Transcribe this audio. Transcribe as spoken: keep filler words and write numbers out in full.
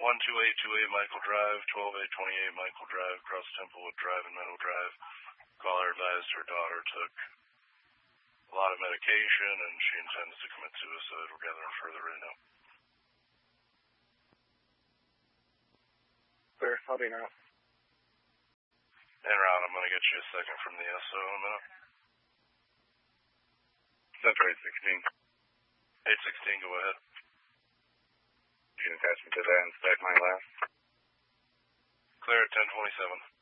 one two eight two eight Michael Drive, twelve eight twenty-eight Michael Drive, across Templewood Drive and Meadow Drive. Caller advised her daughter took a lot of medication and she intends to commit suicide. We're gathering further right now. Clear, I'll be now. En route, I'm going to get you a second from the S O in a minute. Center eight sixteen. eight sixteen, go ahead. You can attach me to that and stack my last. Clear at ten twenty-seven.